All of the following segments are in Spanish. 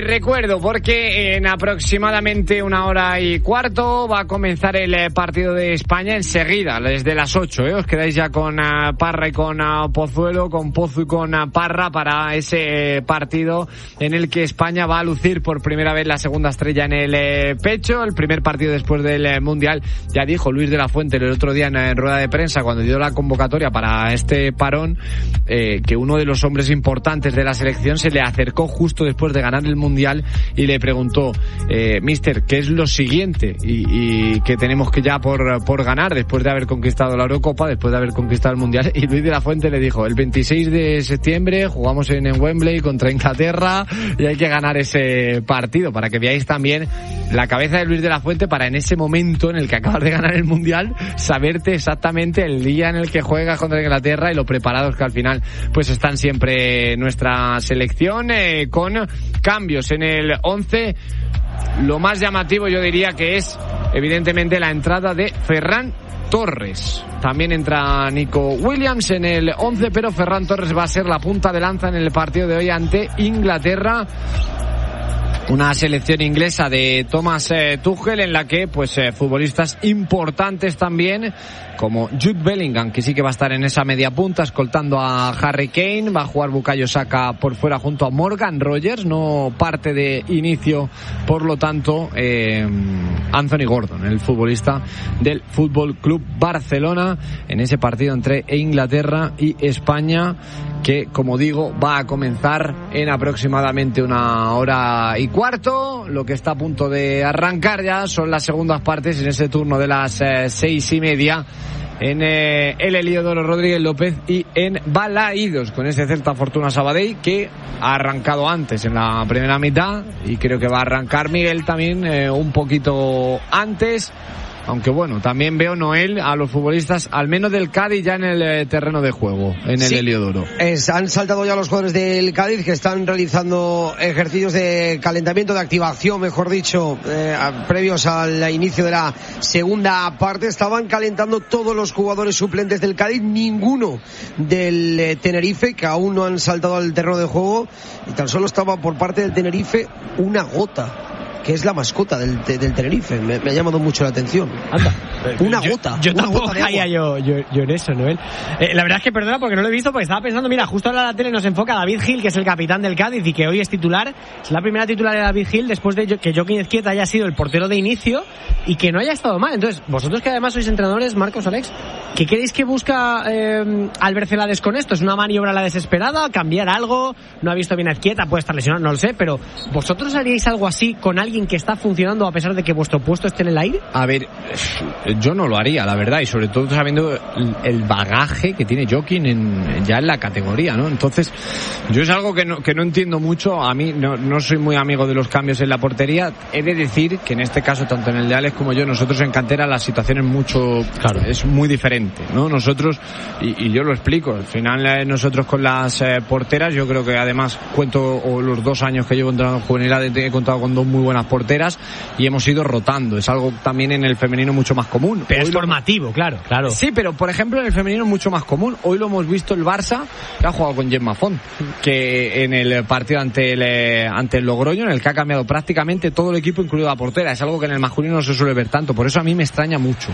recuerdo, porque en aproximadamente 1:15 va a comenzar el partido de España enseguida, desde las 8. Os quedáis ya con Parra y con Pozuelo, con Pozu y con Parra para ese partido en el que España va a lucir por primera vez la segunda estrella en el pecho. El primer partido después del Mundial. Ya dijo Luis de la Fuente el otro día en rueda de prensa, cuando dio la convocatoria para este parón, que uno de los hombres importantes de la selección se le acercó justo después de ganar el Mundial y le preguntó, mister, ¿qué es lo siguiente y que tenemos que ya por ganar después de haber conquistado la Eurocopa, después de haber conquistado el Mundial? Y Luis de la Fuente le dijo, el 26 de septiembre jugamos en Wembley contra Inglaterra y hay que ganar ese partido, para que veáis también la cabeza de Luis de la Fuente para en ese momento en el que acabas de ganar el Mundial saberte exactamente el día en el que juegas contra Inglaterra y lo preparados que al final pues están siempre nuestra selección, con cambios en el 11. Lo más llamativo yo diría que es evidentemente la entrada de Ferran Torres. También entra Nico Williams en el 11, pero Ferran Torres va a ser la punta de lanza en el partido de hoy ante Inglaterra. Una selección inglesa de Thomas Tuchel en la que pues futbolistas importantes también, como Jude Bellingham, que sí que va a estar en esa media punta escoltando a Harry Kane. Va a jugar Bukayo Saka por fuera junto a Morgan Rogers, no parte de inicio, por lo tanto Anthony Gordon, el futbolista del Fútbol Club Barcelona, en ese partido entre Inglaterra y España, que como digo va a comenzar en aproximadamente 1:15. Lo que está a punto de arrancar ya son las segundas partes en ese turno de las 6:30 en el Heliodoro Rodríguez López y en Balaídos, con ese Celta Fortuna Sabadell que ha arrancado antes en la primera mitad y creo que va a arrancar Miguel también un poquito antes. Aunque bueno, también veo, Noel, a los futbolistas, al menos del Cádiz, ya en el terreno de juego, en el Heliodoro. Han saltado ya los jugadores del Cádiz, que están realizando ejercicios de calentamiento, de activación, mejor dicho, previos al inicio de la segunda parte. Estaban calentando todos los jugadores suplentes del Cádiz, ninguno del Tenerife, que aún no han saltado al terreno de juego, y tan solo estaba por parte del Tenerife una gota, que es la mascota del Tenerife. Me ha llamado mucho la atención. Anda, una gota. Yo tampoco caía yo en eso, Noel. La verdad es que perdona porque no lo he visto, porque estaba pensando, mira, justo ahora la tele nos enfoca a David Gil, que es el capitán del Cádiz y que hoy es titular. Es la primera titular de David Gil después de que Joaquín Ezquieta haya sido el portero de inicio y que no haya estado mal. Entonces, vosotros que además sois entrenadores, Marcos, Alex, ¿qué creéis que busca Albert Celades con esto? ¿Es una maniobra a la desesperada? ¿Cambiar algo? ¿No ha visto bien a Ezquieta? ¿Puede estar lesionado? No lo sé, pero ¿vosotros haríais algo así con alguien que está funcionando a pesar de que vuestro puesto esté en el aire? A ver, yo no lo haría, la verdad, y sobre todo sabiendo el bagaje que tiene Joaquín ya en la categoría, ¿no? Entonces, yo es algo que no entiendo mucho. A mí no soy muy amigo de los cambios en la portería. He de decir que en este caso, tanto en el de Alex como yo, nosotros en cantera la situación es muy diferente, ¿no? Nosotros, y yo lo explico, al final nosotros con las porteras, yo creo que además los 2 años que llevo entrenando en juvenil he contado con 2 muy buenas porteras y hemos ido rotando. Es algo también en el femenino mucho más común. Pero hoy es formativo, claro. Sí, pero por ejemplo en el femenino es mucho más común. Hoy lo hemos visto el Barça, que ha jugado con Gemma Font, que en el partido ante el Logroño, en el que ha cambiado prácticamente todo el equipo, incluido la portera. Es algo que en el masculino no se suele ver tanto. Por eso a mí me extraña mucho.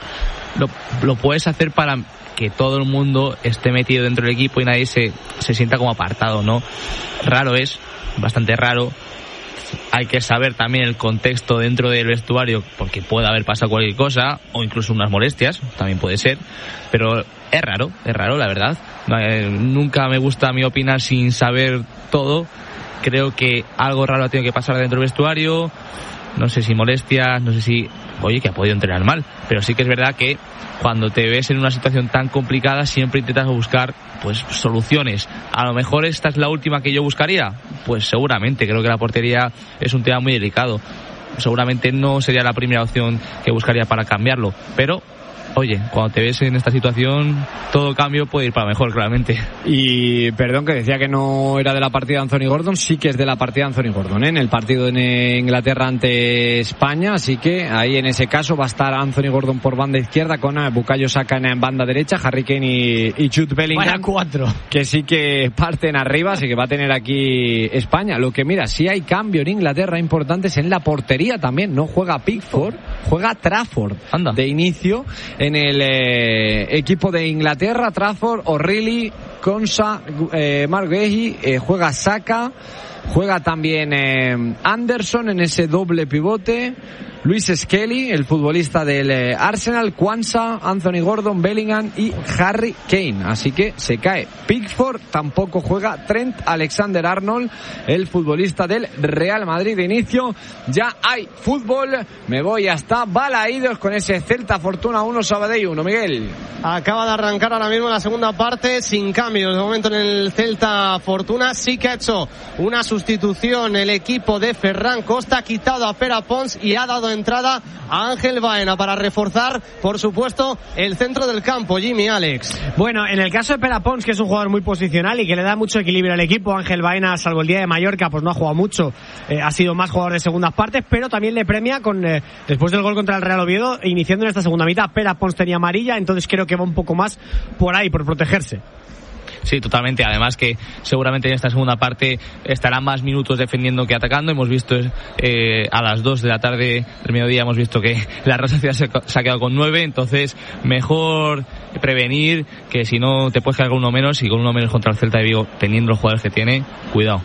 Lo puedes hacer para que todo el mundo esté metido dentro del equipo y nadie se sienta como apartado, ¿no? Raro es, bastante raro. Hay que saber también el contexto dentro del vestuario, porque puede haber pasado cualquier cosa o incluso unas molestias, también puede ser, pero es raro la verdad. Nunca me gusta a mí opinar sin saber todo. Creo que algo raro ha tenido que pasar dentro del vestuario, no sé si molestias, no sé si que ha podido entrenar mal, pero sí que es verdad que cuando te ves en una situación tan complicada siempre intentas buscar pues soluciones. A lo mejor esta es la última que yo buscaría, pues seguramente. Creo que la portería es un tema muy delicado, seguramente no sería la primera opción que buscaría para cambiarlo, pero oye, cuando te ves en esta situación, todo cambio puede ir para mejor, claramente. Y perdón, que decía que no era de la partida de Anthony Gordon, sí que es de la partida de Anthony Gordon, en el partido en Inglaterra ante España, así que ahí en ese caso va a estar Anthony Gordon por banda izquierda con Bukayo Saka en banda derecha, Harry Kane y Jude Bellingham. Vaya 4. Que sí que parten arriba, así que va a tener aquí España. Lo que mira, sí hay cambio en Inglaterra importantes en la portería también, no juega Pickford, juega Trafford. Anda. De inicio en el equipo de Inglaterra, Trafford, O'Reilly, Konsa, Mark Guehi, juega Saka, juega también Anderson en ese doble pivote, Luis Skelly, el futbolista del Arsenal, Kwanza, Anthony Gordon, Bellingham y Harry Kane. Así que se cae Pickford, tampoco juega Trent Alexander-Arnold, el futbolista del Real Madrid de inicio. Ya hay fútbol, me voy hasta Balaídos con ese Celta Fortuna 1, Sabadell 1, Miguel. Acaba de arrancar ahora mismo la segunda parte sin cambios. De momento en el Celta Fortuna sí que ha hecho una sustitución el equipo de Ferran Costa, ha quitado a Pere Pons y ha dado entrada a Ángel Baena para reforzar, por supuesto, el centro del campo. Jimmy, Alex. Bueno, en el caso de Pere Pons, que es un jugador muy posicional y que le da mucho equilibrio al equipo, Ángel Baena, salvo el día de Mallorca, pues no ha jugado mucho, ha sido más jugador de segundas partes, pero también le premia con, después del gol contra el Real Oviedo, iniciando en esta segunda mitad. Pere Pons tenía amarilla, entonces creo que va un poco más por ahí, por protegerse. Sí, totalmente. Además que seguramente en esta segunda parte estará más minutos defendiendo que atacando. Hemos visto a las 2 de la tarde del mediodía, hemos visto que la Real Sociedad se ha quedado con 9. Entonces mejor prevenir, que si no te puedes quedar con uno menos, y con uno menos contra el Celta de Vigo, teniendo los jugadores que tiene, cuidado.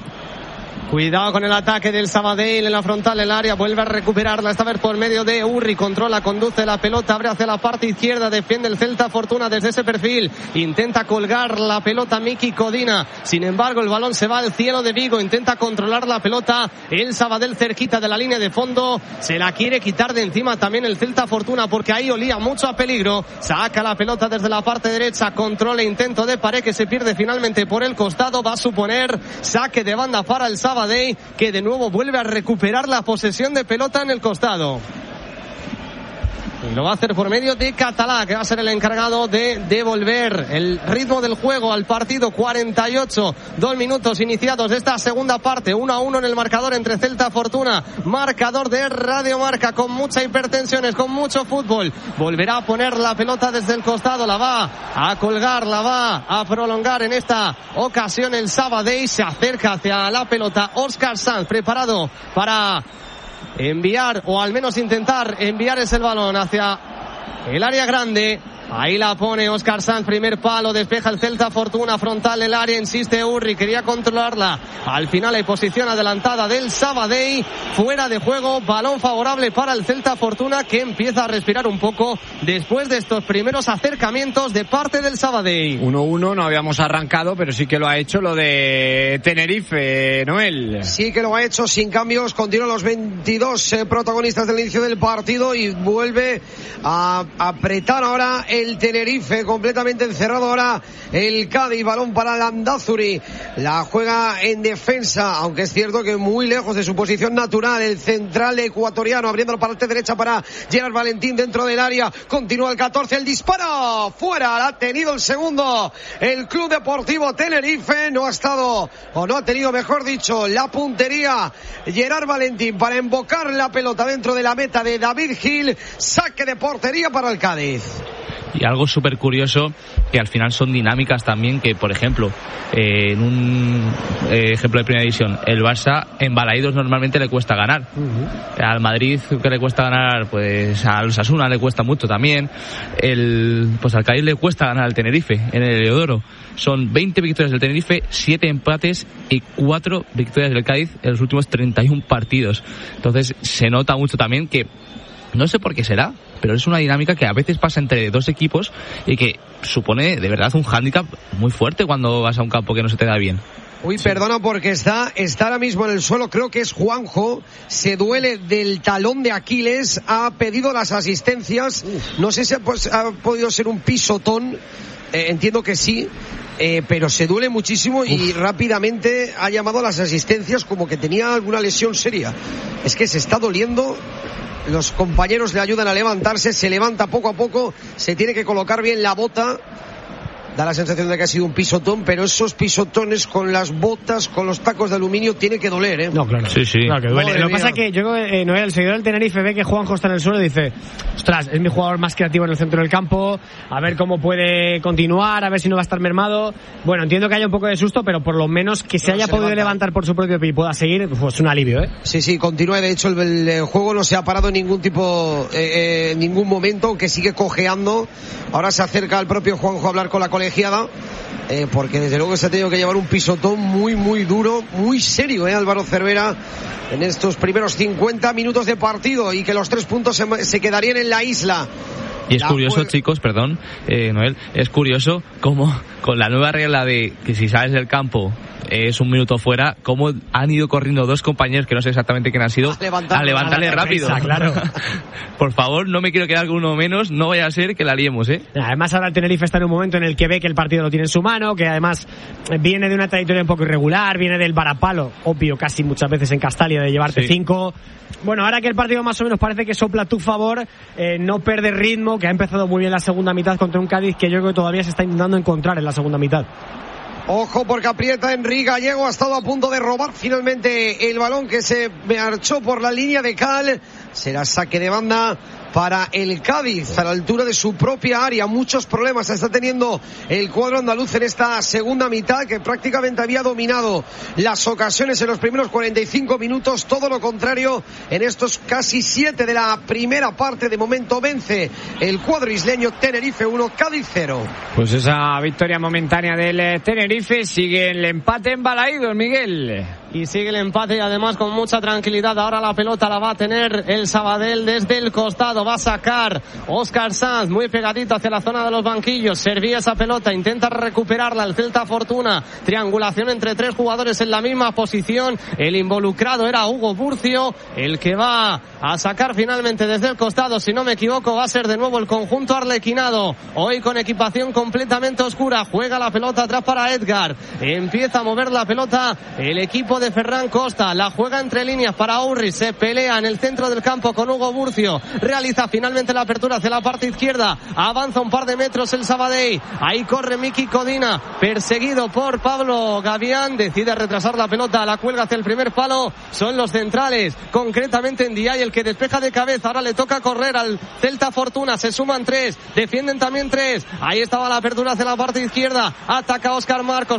Cuidado con el ataque del Sabadell en la frontal del área, vuelve a recuperarla, esta vez por medio de Urri, controla, conduce la pelota, abre hacia la parte izquierda, defiende el Celta Fortuna desde ese perfil, intenta colgar la pelota Miki Codina, sin embargo el balón se va al cielo de Vigo, intenta controlar la pelota, el Sabadell cerquita de la línea de fondo, se la quiere quitar de encima también el Celta Fortuna, porque ahí olía mucho a peligro, saca la pelota desde la parte derecha, controla, intento de Paredes que se pierde finalmente por el costado, va a suponer saque de banda para el Sabadell, que de nuevo vuelve a recuperar la posesión de pelota en el costado. Y lo va a hacer por medio de Catalá, que va a ser el encargado de devolver el ritmo del juego al partido. 48, 2 minutos iniciados de esta segunda parte, 1-1 en el marcador entre Celta Fortuna, marcador de Radio Marca, con mucha hipertensiones, con mucho fútbol. Volverá a poner la pelota desde el costado, la va a colgar, la va a prolongar en esta ocasión el Sabadell, se acerca hacia la pelota Óscar Sanz, preparado para enviar, o al menos intentar enviar ese balón hacia el área grande. Ahí la pone Óscar Sanz, primer palo, despeja el Celta Fortuna, frontal del área, insiste Urri, quería controlarla. Al final hay posición adelantada del Sabadell, fuera de juego, balón favorable para el Celta Fortuna, que empieza a respirar un poco después de estos primeros acercamientos de parte del Sabadell. 1-1, no habíamos arrancado, pero sí que lo ha hecho lo de Tenerife, Noel. Sí que lo ha hecho sin cambios, continúan los 22 protagonistas del inicio del partido y vuelve a apretar ahora el Tenerife, completamente encerrado ahora el Cádiz, balón para Landázuri, la juega en defensa, aunque es cierto que muy lejos de su posición natural, el central ecuatoriano, abriendo la parte derecha para Gerard Valentín dentro del área, continúa el 14, el disparo, fuera, ha tenido el segundo, el Club Deportivo Tenerife, no ha estado, o no ha tenido, mejor dicho, la puntería Gerard Valentín para embocar la pelota dentro de la meta de David Gil, saque de portería para el Cádiz. Y algo súper curioso, que al final son dinámicas también, que por ejemplo, en un ejemplo de primera división, el Barça en Balaídos normalmente le cuesta ganar. Al Madrid, que le cuesta ganar, pues al Osasuna le cuesta mucho también. Pues al Cádiz le cuesta ganar al Tenerife en el Heliodoro. Son 20 victorias del Tenerife, 7 empates y 4 victorias del Cádiz en los últimos 31 partidos. Entonces se nota mucho también que, no sé por qué será, pero es una dinámica que a veces pasa entre dos equipos y que supone de verdad un hándicap muy fuerte cuando vas a un campo que no se te da bien. Uy, perdona, porque está ahora mismo en el suelo, creo que es Juanjo, se duele del talón de Aquiles, ha pedido las asistencias, no sé si ha podido ser un pisotón, entiendo que sí, pero se duele muchísimo y rápidamente ha llamado a las asistencias como que tenía alguna lesión seria. Es que se está doliendo los compañeros le ayudan a levantarse, se levanta poco a poco, se tiene que colocar bien la bota. Da la sensación de que ha sido un pisotón, pero esos pisotones con las botas, con los tacos de aluminio, tiene que doler, ¿eh? No, claro. Sí, sí. Claro que duele. Madre Lo que pasa mía. es que yo creo que Noel, el seguidor del Tenerife, ve que Juanjo está en el suelo y dice, ostras, es mi jugador más creativo en el centro del campo, a ver cómo puede continuar, a ver si no va a estar mermado. Bueno, entiendo que haya un poco de susto, pero por lo menos que se haya podido levantar por su propio pie y pueda seguir, pues un alivio, ¿eh? Sí, continúa. De hecho, el juego no se ha parado en ningún tipo, ningún momento, aunque sigue cojeando. Ahora se acerca el propio Juanjo a hablar con la colegiada. Porque desde luego se ha tenido que llevar un pisotón muy, muy duro, muy serio, Álvaro Cervera, en estos primeros 50 minutos de partido, y que los 3 puntos se quedarían en la isla. Y es curioso, chicos, perdón, Noel, es curioso cómo con la nueva regla de que si sales del campo es un minuto fuera, cómo han ido corriendo 2 compañeros, que no sé exactamente quién han sido, a levantarle rápido. Claro. Por favor, no me quiero quedar con uno menos, no vaya a ser que la liemos, ¿eh? Además, ahora el Tenerife está en un momento en el que ve que el partido lo tiene en su mano, que además viene de una trayectoria un poco irregular, viene del varapalo, obvio, casi muchas veces en Castalia, de llevarte 5. Bueno, ahora que el partido más o menos parece que sopla a tu favor, no perder ritmo, que ha empezado muy bien la segunda mitad contra un Cádiz que yo creo que todavía se está intentando encontrar en la segunda mitad. Ojo, porque aprieta Enrique Gallego, ha estado a punto de robar finalmente el balón que se marchó por la línea de cal. Será saque de banda para el Cádiz, a la altura de su propia área. Muchos problemas está teniendo el cuadro andaluz en esta segunda mitad, que prácticamente había dominado las ocasiones en los primeros 45 minutos. Todo lo contrario, en estos casi 7 de la primera parte. De momento vence el cuadro isleño. Tenerife 1, Cádiz 0. Pues esa victoria momentánea del Tenerife. Sigue el empate en Balaídos, Miguel. Y sigue el empate, y además con mucha tranquilidad. Ahora la pelota la va a tener el Sabadell desde el costado. Va a sacar Óscar Sanz muy pegadito hacia la zona de los banquillos. Servía esa pelota, intenta recuperarla el Celta Fortuna. Triangulación entre 3 jugadores en la misma posición. El involucrado era Hugo Burcio, el que va a sacar finalmente desde el costado. Si no me equivoco, va a ser de nuevo el conjunto arlequinado. Hoy con equipación completamente oscura. Juega la pelota atrás para Edgar. Empieza a mover la pelota el equipo de Ferran Costa. La juega entre líneas para Urri. Se pelea en el centro del campo con Hugo Burcio. Realiza finalmente la apertura hacia la parte izquierda. Avanza un par de metros el Sabadell. Ahí corre Miki Codina, perseguido por Pablo Gavián. Decide retrasar la pelota. La cuelga hacia el primer palo. Son los centrales, concretamente en Ndiaye, el que despeja de cabeza. Ahora le toca correr al Celta Fortuna. Se suman 3. Defienden también 3. Ahí estaba la apertura hacia la parte izquierda. Ataca Óscar Marcos.